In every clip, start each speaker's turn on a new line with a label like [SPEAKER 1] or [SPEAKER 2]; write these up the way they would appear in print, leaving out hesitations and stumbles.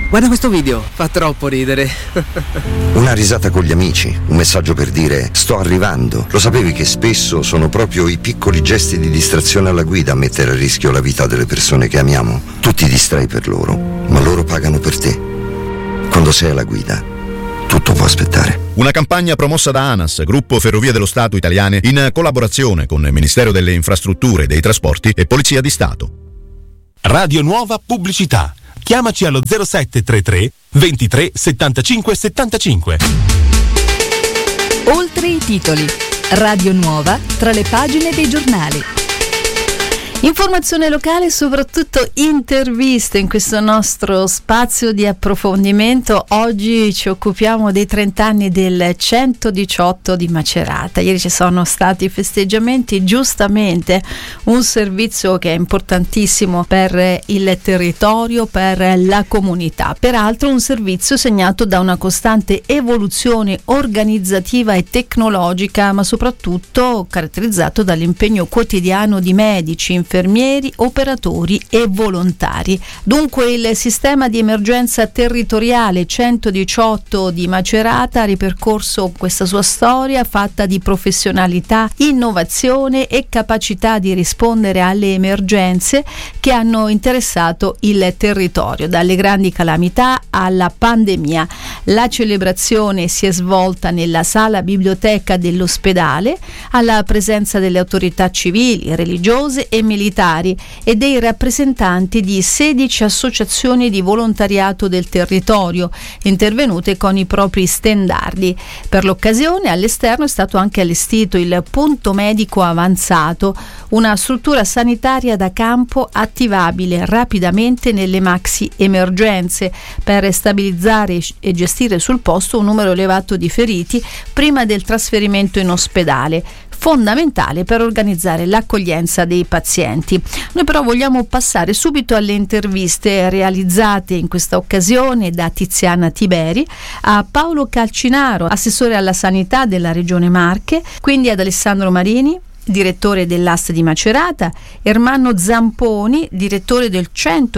[SPEAKER 1] Guarda questo video, fa troppo ridere.
[SPEAKER 2] Una risata con gli amici, un messaggio per dire sto arrivando. Lo sapevi che spesso sono proprio i piccoli gesti di distrazione alla guida a mettere a rischio la vita delle persone che amiamo? Tu ti distrai per loro, ma loro pagano per te. Quando sei alla guida, tutto può aspettare.
[SPEAKER 3] Una campagna promossa da ANAS, Gruppo Ferrovie dello Stato Italiane, in collaborazione con il Ministero delle Infrastrutture e dei Trasporti e Polizia di Stato.
[SPEAKER 4] Radio Nuova Pubblicità. Chiamaci allo 0733 23 75 75.
[SPEAKER 5] Oltre i titoli. Radio Nuova tra le pagine dei giornali. Informazione locale e soprattutto interviste in questo nostro spazio di approfondimento. Oggi ci occupiamo dei 30 anni del 118 di Macerata. Ieri ci sono stati festeggiamenti, giustamente un servizio che è importantissimo per il territorio, per la comunità. Peraltro un servizio segnato da una costante evoluzione organizzativa e tecnologica, ma soprattutto caratterizzato dall'impegno quotidiano di medici, infermieri, operatori e volontari. Dunque il sistema di emergenza territoriale 118 di Macerata ha ripercorso questa sua storia fatta di professionalità, innovazione e capacità di rispondere alle emergenze che hanno interessato il territorio, dalle grandi calamità alla pandemia. La celebrazione si è svolta nella sala biblioteca dell'ospedale alla presenza delle autorità civili, religiose e militari e dei rappresentanti di 16 associazioni di volontariato del territorio intervenute con i propri stendardi. Per l'occasione all'esterno è stato anche allestito il punto medico avanzato, una struttura sanitaria da campo attivabile rapidamente nelle maxi emergenze per stabilizzare e gestire sul posto un numero elevato di feriti prima del trasferimento in ospedale, fondamentale per organizzare l'accoglienza dei pazienti. Noi però vogliamo passare subito alle interviste realizzate in questa occasione da Tiziana Tiberi a Paolo Calcinaro, assessore alla sanità della Regione Marche, quindi ad Alessandro Marini, direttore dell'AST di Macerata, Ermanno Zamponi, direttore del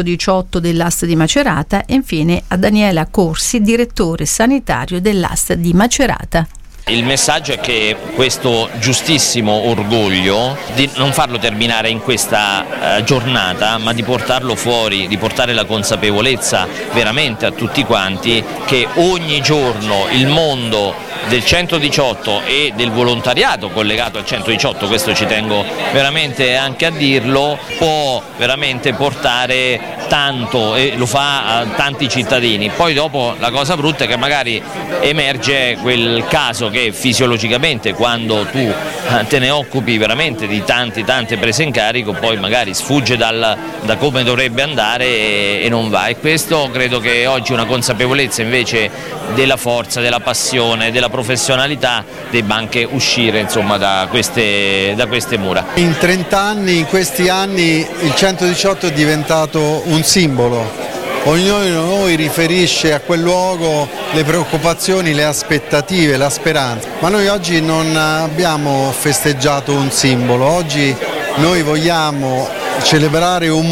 [SPEAKER 5] 118 dell'AST di Macerata e infine a Daniela Corsi, direttore sanitario dell'AST di Macerata.
[SPEAKER 6] Il messaggio è che questo giustissimo orgoglio di non farlo terminare in questa giornata, ma di portarlo fuori, di portare la consapevolezza veramente a tutti quanti che ogni giorno il mondo del 118 e del volontariato collegato al 118, questo ci tengo veramente anche a dirlo, può veramente portare tanto e lo fa a tanti cittadini. Poi dopo la cosa brutta è che magari emerge quel caso che fisiologicamente quando tu te ne occupi veramente di tante prese in carico poi magari sfugge da come dovrebbe andare e non va, e questo credo che oggi una consapevolezza invece della forza, della passione, della professionalità debba anche uscire insomma da queste mura.
[SPEAKER 7] In 30 anni, in questi anni il 118 è diventato un simbolo. Ognuno di noi riferisce a quel luogo le preoccupazioni, le aspettative, la speranza. Ma noi oggi non abbiamo festeggiato un simbolo, oggi noi vogliamo celebrare un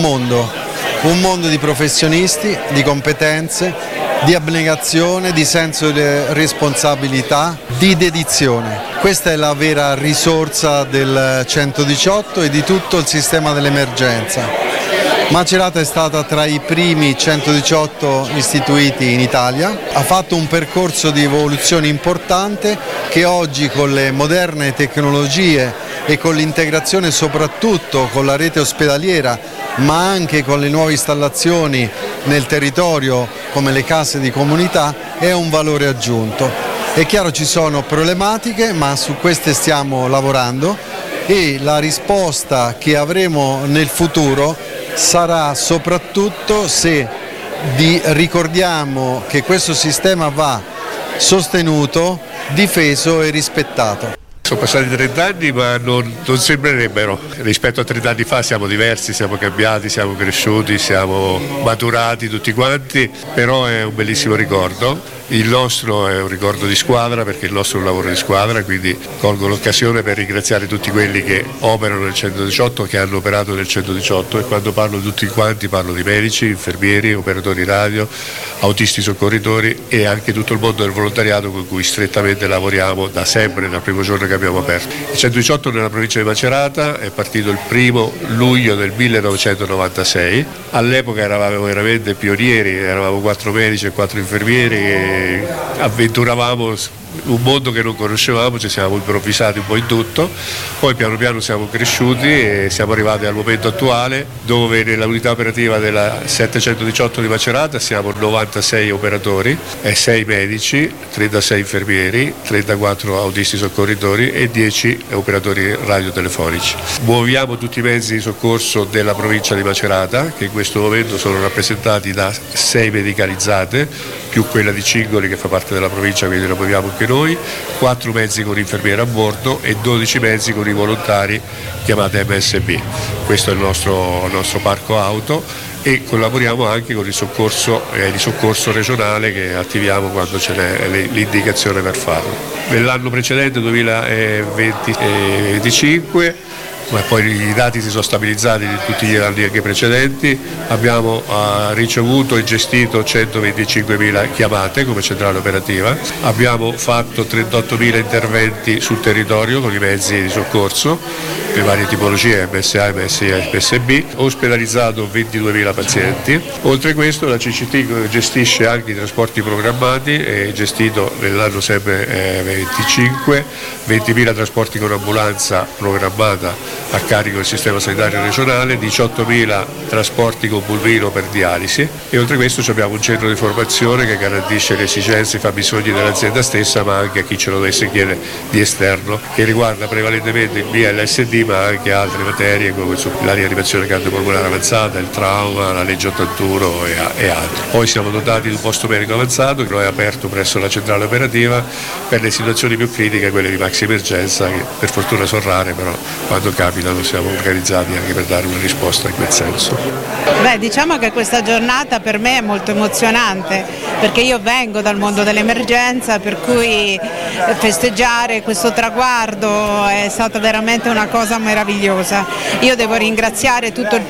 [SPEAKER 7] mondo di professionisti, di competenze, di abnegazione, di senso di responsabilità, di dedizione. Questa è la vera risorsa del 118 e di tutto il sistema dell'emergenza. Macerata è stata tra i primi 118 istituiti in Italia, ha fatto un percorso di evoluzione importante che oggi con le moderne tecnologie e con l'integrazione soprattutto con la rete ospedaliera, ma anche con le nuove installazioni nel territorio come le case di comunità, è un valore aggiunto. È chiaro ci sono problematiche, ma su queste stiamo lavorando e la risposta che avremo nel futuro sarà soprattutto se ricordiamo che questo sistema va sostenuto, difeso e rispettato.
[SPEAKER 8] Sono passati 30 anni ma non sembrerebbero, rispetto a 30 anni fa siamo diversi, siamo cambiati, siamo cresciuti, siamo maturati tutti quanti, però è un bellissimo ricordo Il nostro è un ricordo di squadra, perché il nostro è un lavoro di squadra, quindi colgo l'occasione per ringraziare tutti quelli che operano nel 118, che hanno operato nel 118, e quando parlo di tutti quanti parlo di medici, infermieri, operatori radio, autisti soccorritori e anche tutto il mondo del volontariato con cui strettamente lavoriamo da sempre, dal primo giorno che abbiamo aperto. Il 118 nella provincia di Macerata è partito il 1° luglio del 1996, all'epoca eravamo veramente pionieri, eravamo 4 medici e 4 infermieri e avventuravamo un mondo che non conoscevamo, ci siamo improvvisati un po' in tutto, poi piano piano siamo cresciuti e siamo arrivati al momento attuale, dove nella unità operativa della 718 di Macerata siamo 96 operatori e 6 medici, 36 infermieri, 34 autisti soccorritori e 10 operatori radiotelefonici. Muoviamo tutti i mezzi di soccorso della provincia di Macerata, che in questo momento sono rappresentati da 6 medicalizzate, più quella di Cingoli che fa parte della provincia, quindi la muoviamo anche noi, 4 mezzi con infermiere a bordo e 12 mezzi con i volontari chiamati MSB. Questo è il nostro parco auto, e collaboriamo anche con il soccorso regionale che attiviamo quando ce n'è l'indicazione per farlo. Nell'anno precedente, 2025, ma poi i dati si sono stabilizzati in tutti gli anni anche precedenti, abbiamo ricevuto e gestito 125.000 chiamate come centrale operativa, abbiamo fatto 38.000 interventi sul territorio con i mezzi di soccorso, le varie tipologie MSA, MSI e MSB, ospedalizzato 22.000 pazienti. Oltre a questo la CCT gestisce anche i trasporti programmati e gestito nell'anno sempre 25, 20.000 trasporti con ambulanza programmata a carico del sistema sanitario regionale, 18.000 trasporti con pulmino per dialisi, e oltre a questo abbiamo un centro di formazione che garantisce le esigenze e i fabbisogni dell'azienda stessa, ma anche a chi ce lo dovesse chiedere di esterno, che riguarda prevalentemente il BLSD ma anche altre materie come la rianimazione cardiopolmonare avanzata, il trauma, la legge 81 e altro. Poi siamo dotati di un posto medico avanzato che è aperto presso la centrale operativa per le situazioni più critiche, quelle di maxi emergenza, che per fortuna sono rare, però quando capitano siamo organizzati anche per dare una risposta in quel senso.
[SPEAKER 9] Diciamo che questa giornata per me è molto emozionante, perché io vengo dal mondo dell'emergenza, per cui festeggiare questo traguardo è stata veramente una cosa meravigliosa. Io devo ringraziare tutto il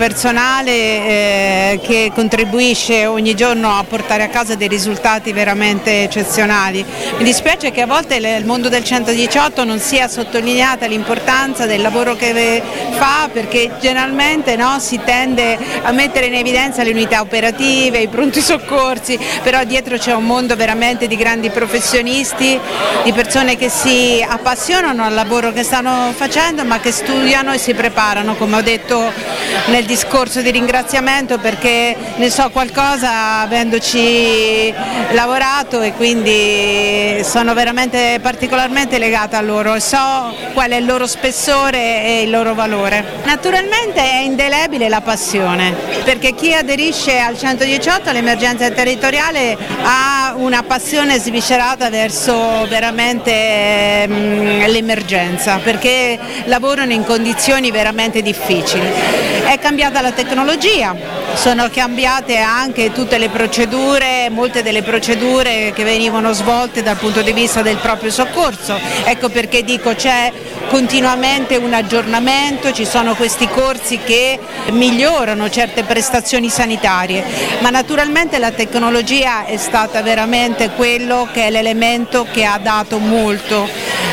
[SPEAKER 9] personale che contribuisce ogni giorno a portare a casa dei risultati veramente eccezionali. Mi dispiace che a volte il mondo del 118 non sia sottolineata l'importanza del lavoro che fa, perché generalmente si tende a mettere in evidenza le unità operative, i pronti soccorsi, però dietro c'è un mondo veramente di grandi professionisti, di persone che si appassionano al lavoro che stanno facendo, ma che studiano e si preparano, come ho detto nel discorso di ringraziamento, perché ne so qualcosa avendoci lavorato, e quindi sono veramente particolarmente legata a loro e so qual è il loro spessore e il loro valore. Naturalmente è indelebile la passione, perché chi aderisce al 118, all'emergenza territoriale, ha una passione sviscerata verso veramente l'emergenza, perché lavorano in condizioni veramente difficili. È cambiata la tecnologia, sono cambiate anche tutte le procedure, molte delle procedure che venivano svolte dal punto di vista del proprio soccorso. Ecco perché dico c'è continuamente un aggiornamento, ci sono questi corsi che migliorano certe prestazioni sanitarie, ma naturalmente la tecnologia è stata veramente quello che è l'elemento che ha dato molto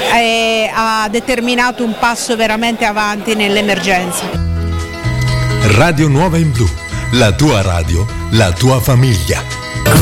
[SPEAKER 9] e ha determinato un passo veramente avanti nell'emergenza.
[SPEAKER 10] Radio Nuova in Blu, la tua radio, la tua famiglia.